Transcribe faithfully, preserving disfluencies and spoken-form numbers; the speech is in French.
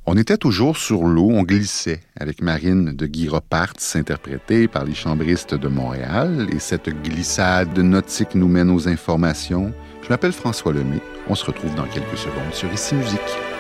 On était toujours sur l'eau, on glissait avec Marine de Guy Roparts, interprétée par les chambristes de Montréal. Et cette glissade nautique nous mène aux informations. Je m'appelle François Lemay. On se retrouve dans quelques secondes sur Ici Musique.